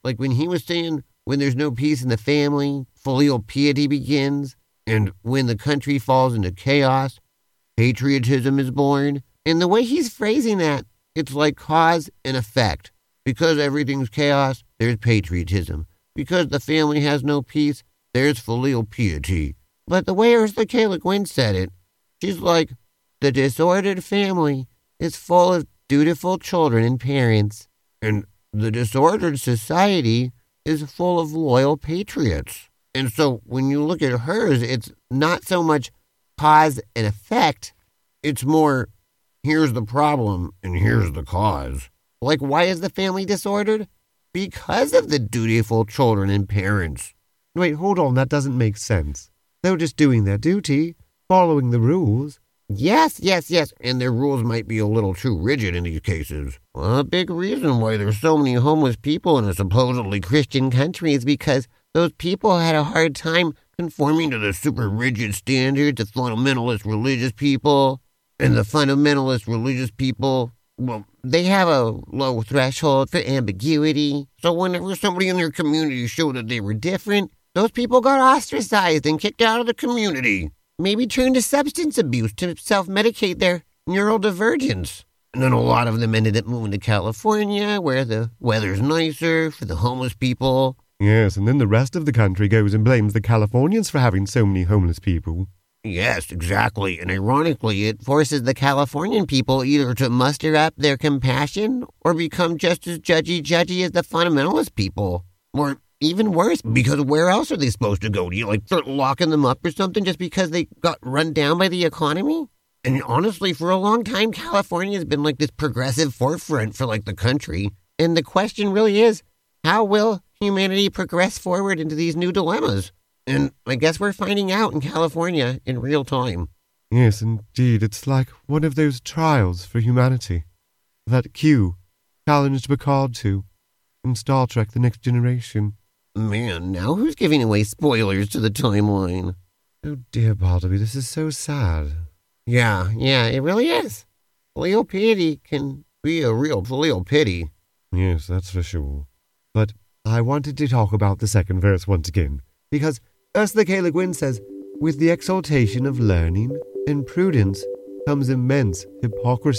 Like when he was saying, when there's no peace in the family, filial piety begins, and when the country falls into chaos, patriotism is born. And the way he's phrasing that, it's like cause and effect. Because everything's chaos, there's patriotism. Because the family has no peace, there's filial piety. But the way Ursula K. Le Guin said it, she's like, the disordered family is full of dutiful children and parents. And the disordered society is full of loyal patriots. And so when you look at hers, it's not so much cause and effect. It's more, here's the problem and here's the cause. Like, why is the family disordered? Because of the dutiful children and parents. Wait, hold on, that doesn't make sense. They're just doing their duty, following the rules. Yes, and their rules might be a little too rigid in these cases. Well, a big reason why there's so many homeless people in a supposedly Christian country is because those people had a hard time conforming to the super rigid standards of fundamentalist religious people. And the fundamentalist religious people, well, they have a low threshold for ambiguity. So whenever somebody in their community showed that they were different, those people got ostracized and kicked out of the community. Maybe turned to substance abuse to self-medicate their neurodivergence. And then a lot of them ended up moving to California, where the weather's nicer for the homeless people. Yes, and then the rest of the country goes and blames the Californians for having so many homeless people. Yes, exactly. And ironically, it forces the Californian people either to muster up their compassion or become just as judgy as the fundamentalist people. Or even worse, because where else are they supposed to go? Do you, start locking them up or something just because they got run down by the economy? And honestly, for a long time, California has been this progressive forefront for, the country. And the question really is, how will humanity progress forward into these new dilemmas? And I guess we're finding out in California in real time. Yes, indeed. It's like one of those trials for humanity that Q challenged Picard to in Star Trek The Next Generation. Man, now who's giving away spoilers to the timeline? Oh dear, Bartleby, this is so sad. Yeah, it really is. Filial piety can be a real filial pity. Yes, that's for sure. But I wanted to talk about the second verse once again, because Ursula K. Le Guin says, with the exaltation of learning and prudence comes immense hypocrisy.